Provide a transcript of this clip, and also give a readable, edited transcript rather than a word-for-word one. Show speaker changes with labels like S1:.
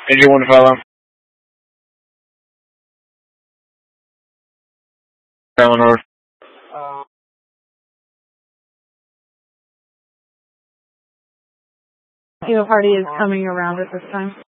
S1: Engine 1 follow. Eleanor.
S2: The party is coming around at this time.